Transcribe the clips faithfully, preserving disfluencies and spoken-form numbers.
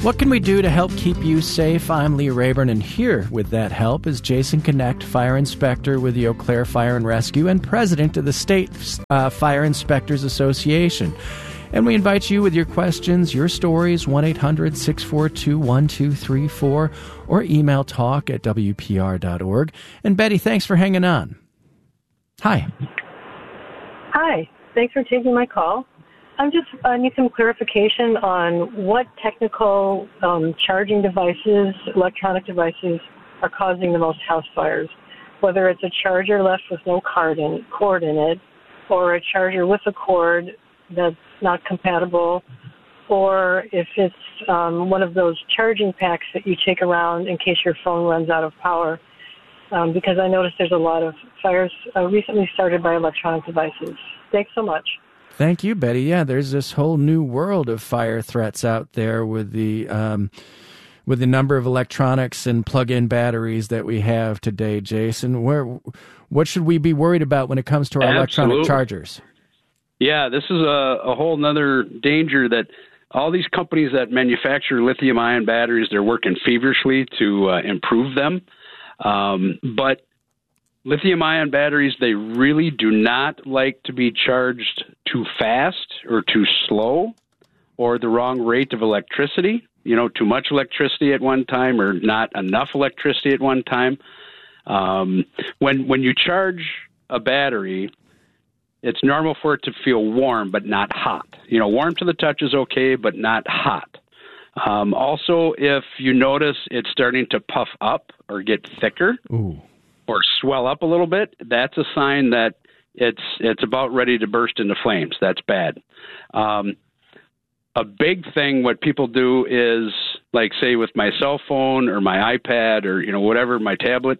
What can we do to help keep you safe? I'm Lee Rayburn, and here with that help is Jason Connect, Fire Inspector with the Eau Claire Fire and Rescue and President of the State uh, Fire Inspectors Association. And we invite you with your questions, your stories, one eight hundred six four two one two three four, or email talk at w p r dot org. And Betty, thanks for hanging on. Hi. Hi. Thanks for taking my call. I just I need some clarification on what technical um, charging devices, electronic devices, are causing the most house fires. Whether it's a charger left with no cord in, cord in it, or a charger with a cord that's not compatible, or if it's um, one of those charging packs that you take around in case your phone runs out of power. Um, because I noticed there's a lot of fires uh, recently started by electronic devices. Thanks so much. Thank you, Betty. Yeah, there's this whole new world of fire threats out there with the um, with the number of electronics and plug-in batteries that we have today. Jason, where what should we be worried about when it comes to our Absolutely. electronic chargers? Yeah, this is a, a whole nother danger that all these companies that manufacture lithium-ion batteries, they're working feverishly to uh, improve them. Um, but lithium-ion batteries, they really do not like to be charged too fast or too slow or the wrong rate of electricity, you know, too much electricity at one time or not enough electricity at one time. Um, when when you charge a battery, it's normal for it to feel warm but not hot. You know, warm to the touch is okay, but not hot. Um, also, if you notice it's starting to puff up or get thicker, Ooh. or swell up a little bit, that's a sign that it's it's about ready to burst into flames. That's bad. Um, a big thing what people do is, like, say, with my cell phone or my iPad or, you know, whatever, my tablet,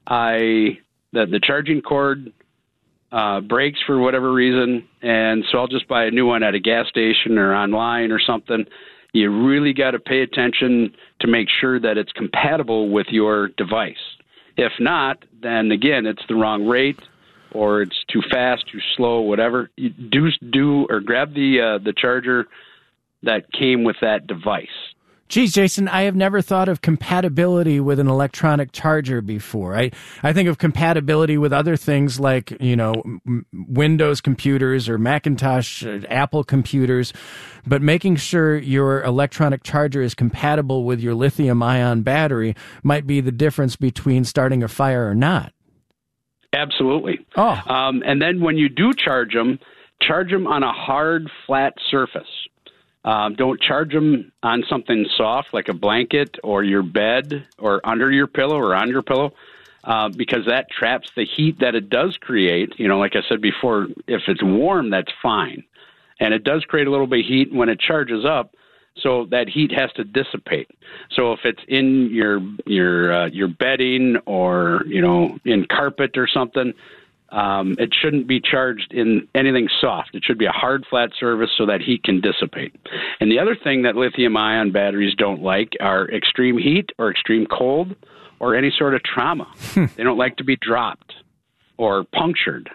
I the, the charging cord uh, breaks for whatever reason, and so I'll just buy a new one at a gas station or online or something. You really got to pay attention to make sure that it's compatible with your device. If not, then again, it's the wrong rate, or it's too fast, too slow, whatever. You do do or grab the uh, the charger that came with that device. Geez, Jason, I have never thought of compatibility with an electronic charger before. I, I think of compatibility with other things like, you know, m- Windows computers or Macintosh, uh, Apple computers, but making sure your electronic charger is compatible with your lithium-ion battery might be the difference between starting a fire or not. Absolutely. Oh. Um, and then when you do charge them, charge them on a hard, flat surface. Um, don't charge them on something soft like a blanket or your bed or under your pillow or on your pillow, uh, because that traps the heat that it does create. You know, like I said before, if it's warm, that's fine. And it does create a little bit of heat when it charges up, so that heat has to dissipate. So if it's in your your uh, your bedding or, you know, in carpet or something, Um, it shouldn't be charged in anything soft. It should be a hard, flat surface so that heat can dissipate. And the other thing that lithium-ion batteries don't like are extreme heat or extreme cold or any sort of trauma. They don't like to be dropped or punctured.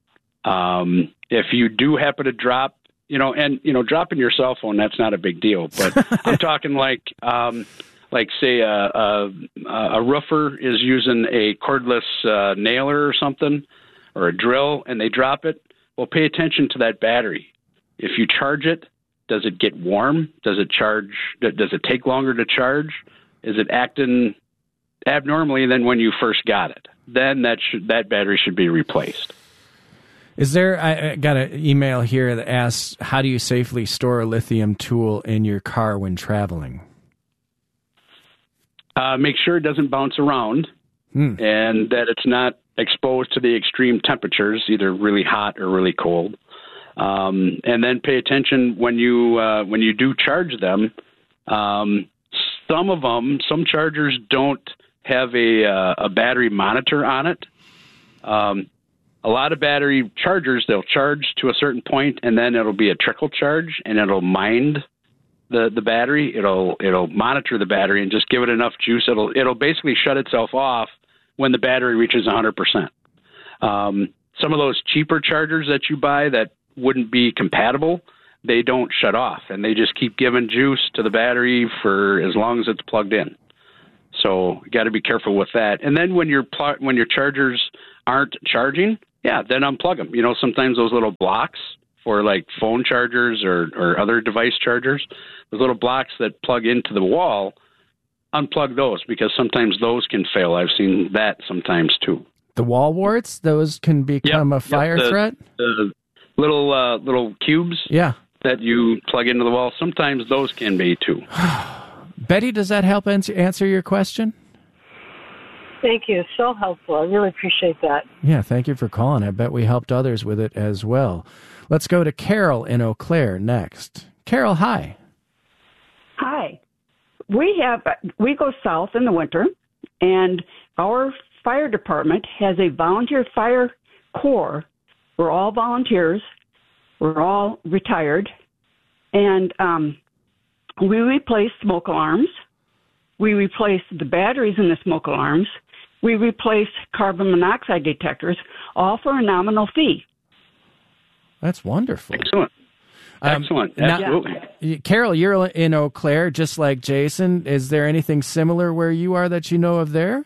Um, if you do happen to drop, you know, and, you know, dropping your cell phone, that's not a big deal. But I'm talking like, um, like say a, a, a roofer is using a cordless uh, nailer or something, or a drill, and they drop it, well, pay attention to that battery. If you charge it, does it get warm? Does it charge? Does it take longer to charge? Is it acting abnormally than when you first got it? Then that should, that battery should be replaced. Is there, I got an email here that asks, how do you safely store a lithium tool in your car when traveling? Uh, make sure it doesn't bounce around hmm. and that it's not exposed to the extreme temperatures, either really hot or really cold. Um, and then pay attention when you uh, when you do charge them. Um, some of them, some chargers don't have a uh, a battery monitor on it. Um, a lot of battery chargers, they'll charge to a certain point, and then it'll be a trickle charge, and it'll mind the the battery. It'll it'll monitor the battery and just give it enough juice. It'll it'll basically shut itself off when the battery reaches one hundred percent. Um, some of those cheaper chargers that you buy that wouldn't be compatible, they don't shut off, and they just keep giving juice to the battery for as long as it's plugged in. So you got to be careful with that. And then when your pl- when your chargers aren't charging, yeah, then unplug them. You know, sometimes those little blocks for like phone chargers or, or other device chargers, those little blocks that plug into the wall, unplug those because sometimes those can fail. I've seen that sometimes too. The wall warts, those can become yep, a fire yep, the, threat? The little uh, little cubes yeah. that you plug into the wall, sometimes those can be too. Betty, does that help answer, answer your question? Thank you. So helpful. I really appreciate that. Yeah, thank you for calling. I bet we helped others with it as well. Let's go to Carol in Eau Claire next. Carol, hi. Hi. We have we go south in the winter, and our fire department has a volunteer fire corps. We're all volunteers. We're all retired, and um, we replace smoke alarms. We replace the batteries in the smoke alarms. We replace carbon monoxide detectors, all for a nominal fee. That's wonderful. Excellent. Um, Excellent. now, Absolutely. Carol, you're in Eau Claire, just like Jason. Is there anything similar where you are that you know of there?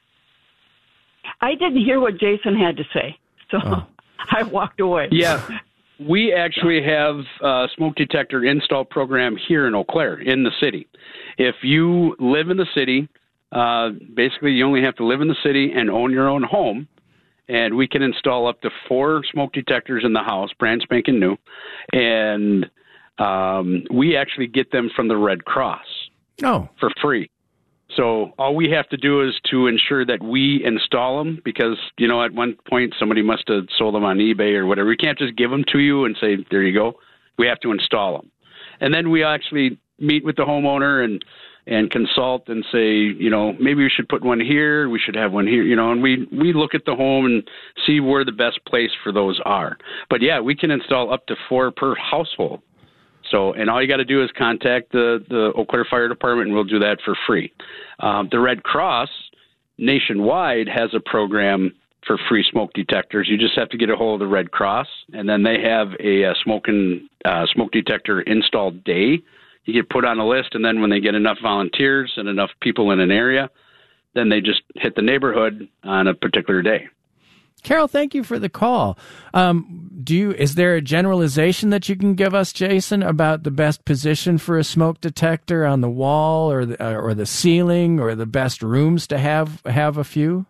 I didn't hear what Jason had to say, so oh. I walked away. Yeah. We actually have a smoke detector install program here in Eau Claire, in the city. If you live in the city, uh, basically you only have to live in the city and own your own home, and we can install up to four smoke detectors in the house, brand spanking new, and um, we actually get them from the Red Cross oh. for free. So all we have to do is to ensure that we install them because, you know, at one point somebody must have sold them on eBay or whatever. We can't just give them to you and say, there you go. We have to install them. And then we actually meet with the homeowner and, and consult and say, you know, maybe we should put one here. We should have one here, you know, and we, we look at the home and see where the best place for those are. But, yeah, we can install up to four per household. So, and all you got to do is contact the, the Eau Claire Fire Department, and we'll do that for free. Um, the Red Cross nationwide has a program for free smoke detectors. You just have to get a hold of the Red Cross, and then they have a, a smoke, and, uh, smoke detector install day. You get put on a list, and then when they get enough volunteers and enough people in an area, then they just hit the neighborhood on a particular day. Carol, thank you for the call. Um, do you? Is there a generalization that you can give us, Jason, about the best position for a smoke detector on the wall or the, uh, or the ceiling, or the best rooms to have have a few?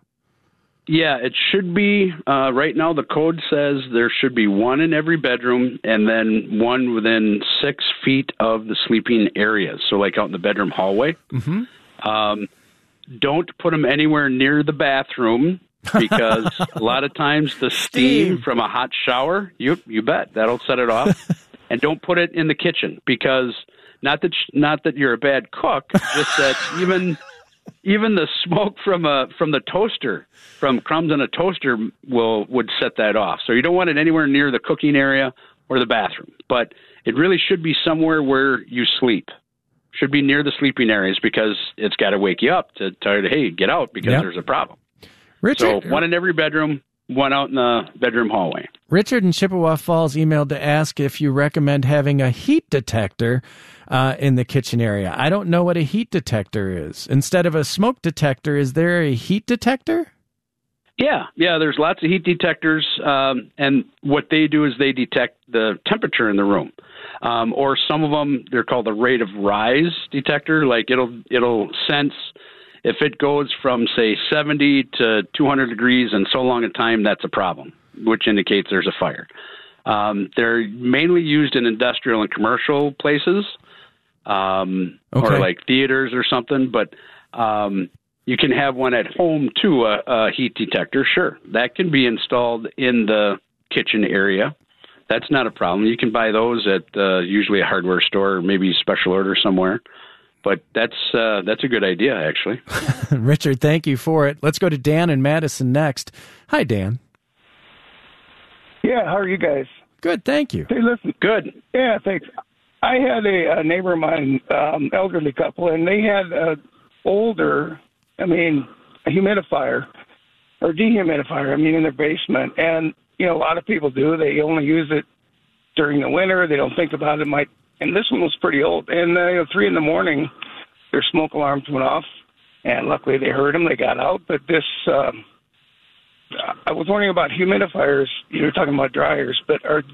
Yeah, it should be. Uh, right now, the code says there should be one in every bedroom, and then one within six feet of the sleeping areas. So, like out in the bedroom hallway. Mm-hmm. Um, don't put them anywhere near the bathroom. Because a lot of times the steam, steam from a hot shower, you you bet, that'll set it off. And don't put it in the kitchen because not that not that you're a bad cook, just that even even the smoke from a from the toaster, from crumbs in a toaster, will would set that off. So you don't want it anywhere near the cooking area or the bathroom. But it really should be somewhere where you sleep. Should be near the sleeping areas because it's got to wake you up to tell you, hey, get out because yep. there's a problem. Richard, so one in every bedroom, one out in the bedroom hallway. Richard in Chippewa Falls emailed to ask if you recommend having a heat detector uh, in the kitchen area. I don't know what a heat detector is. Instead of a smoke detector, is there a heat detector? Yeah, yeah, there's lots of heat detectors, um, and what they do is they detect the temperature in the room. Um, or some of them, they're called the rate of rise detector. Like it'll it'll sense if it goes from, say, seventy to two hundred degrees in so long a time, that's a problem, which indicates there's a fire. Um, they're mainly used in industrial and commercial places, um, okay. or like theaters or something. But um, you can have one at home, too, a, a heat detector. Sure, that can be installed in the kitchen area. That's not a problem. You can buy those at uh, usually a hardware store or maybe special order somewhere. But that's uh, that's a good idea, actually. Richard, thank you for it. Let's go to Dan in Madison next. Hi, Dan. Yeah, how are you guys? Good, thank you. Hey, listen. Good. Yeah, thanks. I had a, a neighbor of mine, um, elderly couple, and they had an older, I mean, a humidifier or dehumidifier, I mean, in their basement. And, you know, a lot of people do. They only use it during the winter. They don't think about it. Might and this one was pretty old. And uh, you know, three in the morning, their smoke alarms went off, and luckily they heard them. They got out. But this, um, I was wondering about humidifiers. You were talking about dryers, but are